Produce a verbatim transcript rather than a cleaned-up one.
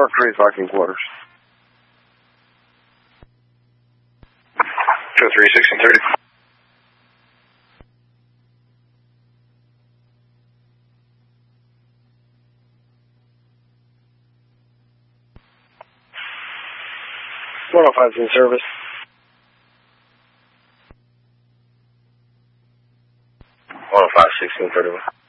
York three, parking quarters. two three, sixteen thirty. one oh five is in service. one oh five, sixteen thirty-one.